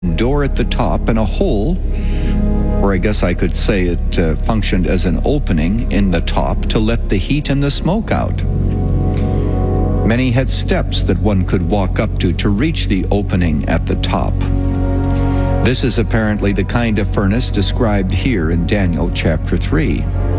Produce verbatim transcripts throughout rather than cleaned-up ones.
door at the top and a hole, or I guess I could say it uh, functioned as an opening in the top to let the heat and the smoke out. Many had steps that one could walk up to to reach the opening at the top. This is apparently the kind of furnace described here in Daniel chapter three.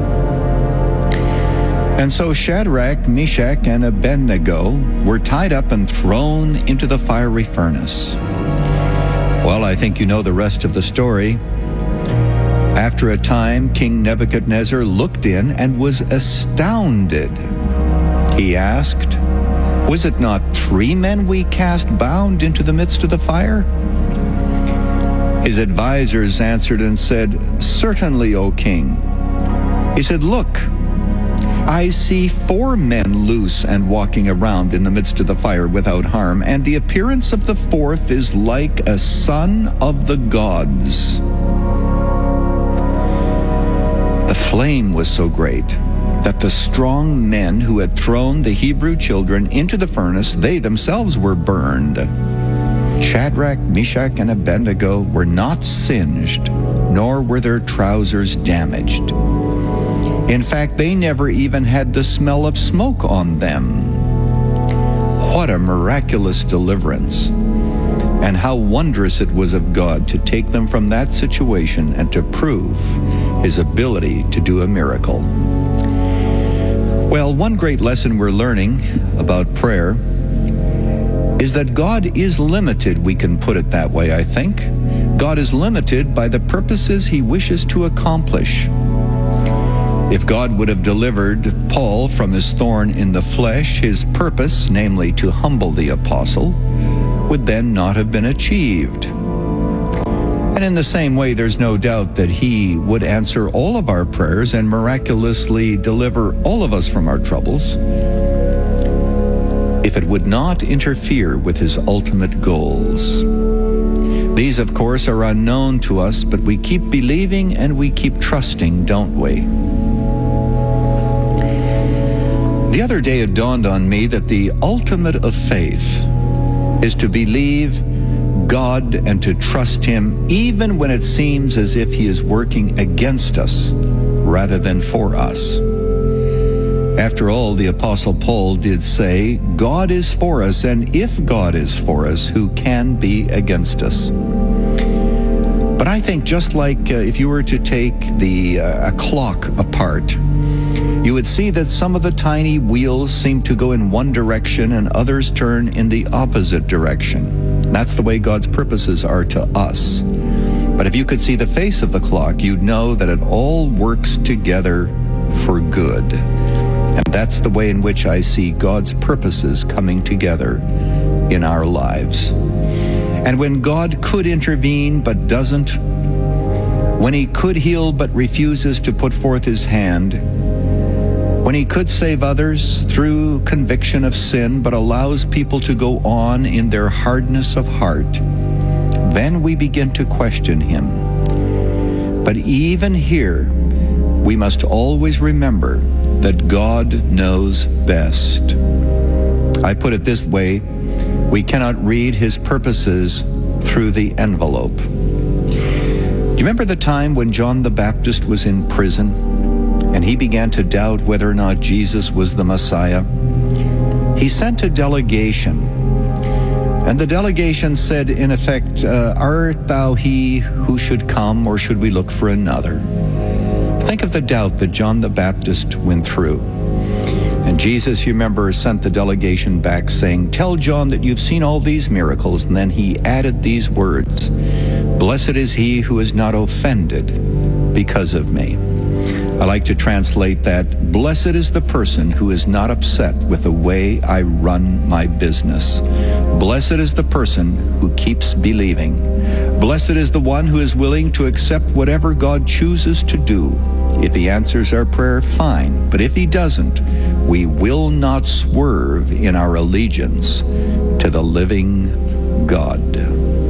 And so Shadrach, Meshach, and Abednego were tied up and thrown into the fiery furnace. Well, I think you know the rest of the story. After a time, King Nebuchadnezzar looked in and was astounded. He asked, "Was it not three men we cast bound into the midst of the fire?" His advisors answered and said, "Certainly, O king." He said, "Look, I see four men loose and walking around in the midst of the fire without harm, and the appearance of the fourth is like a son of the gods." The flame was so great that the strong men who had thrown the Hebrew children into the furnace, they themselves were burned. Shadrach, Meshach, and Abednego were not singed, nor were their trousers damaged. In fact, they never even had the smell of smoke on them. What a miraculous deliverance! And how wondrous it was of God to take them from that situation and to prove His ability to do a miracle. Well, one great lesson we're learning about prayer is that God is limited, we can put it that way, I think. God is limited by the purposes He wishes to accomplish. If God would have delivered Paul from his thorn in the flesh, his purpose, namely to humble the apostle, would then not have been achieved. And in the same way, there's no doubt that He would answer all of our prayers and miraculously deliver all of us from our troubles if it would not interfere with His ultimate goals. These, of course, are unknown to us, but we keep believing and we keep trusting, don't we? The other day it dawned on me that the ultimate of faith is to believe God and to trust Him even when it seems as if He is working against us rather than for us. After all, the Apostle Paul did say, "God is for us, and if God is for us, who can be against us?" But I think just like uh, if you were to take the uh, a clock apart, you would see that some of the tiny wheels seem to go in one direction and others turn in the opposite direction. That's the way God's purposes are to us. But if you could see the face of the clock, you'd know that it all works together for good. And that's the way in which I see God's purposes coming together in our lives. And when God could intervene but doesn't, when He could heal but refuses to put forth His hand, when He could save others through conviction of sin but allows people to go on in their hardness of heart, then we begin to question Him. But even here, we must always remember that God knows best. I put it this way, we cannot read His purposes through the envelope. Do you remember the time when John the Baptist was in prison and he began to doubt whether or not Jesus was the Messiah? He sent a delegation, and the delegation said, in effect, uh, "Art thou he who should come, or should we look for another?" Think of the doubt that John the Baptist went through. And Jesus, you remember, sent the delegation back saying, "Tell John that you've seen all these miracles." And then He added these words, "Blessed is he who is not offended because of me." I like to translate that, blessed is the person who is not upset with the way I run my business. Blessed is the person who keeps believing. Blessed is the one who is willing to accept whatever God chooses to do. If He answers our prayer, fine. But if He doesn't, we will not swerve in our allegiance to the living God.